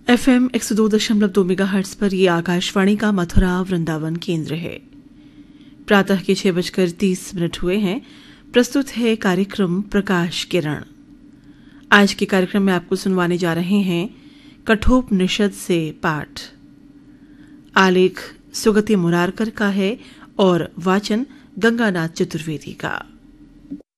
FM 102.2 megahertz पर ये आकाशवाणी का मथुरा वृंदावन केंद्र है। प्रातः के 6:30 हुए हैं। प्रस्तुत है कार्यक्रम प्रकाश किरण। आज के कार्यक्रम में आपको सुनवाने जा रहे हैं कठोपनिषद से पाठ। आलेख सुगति मुरारकर का है और वाचन गंगानाथ चतुर्वेदी का।